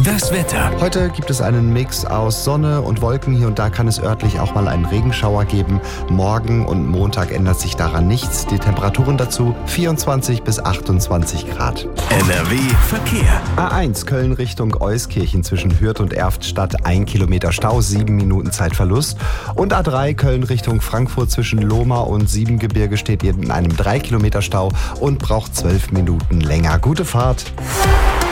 Das Wetter. Heute gibt es einen Mix aus Sonne und Wolken. Hier und da kann es örtlich auch mal einen Regenschauer geben. Morgen und Montag ändert sich daran nichts. Die Temperaturen dazu 24 bis 28 Grad. NRW Verkehr. A1 Köln Richtung Euskirchen zwischen Hürth und Erftstadt 1 Kilometer Stau, 7 Minuten Zeitverlust. Und A3 Köln Richtung Frankfurt zwischen Lohmar und Siebengebirge steht in einem 3 Kilometer Stau und braucht 12 Minuten länger. Gute Fahrt.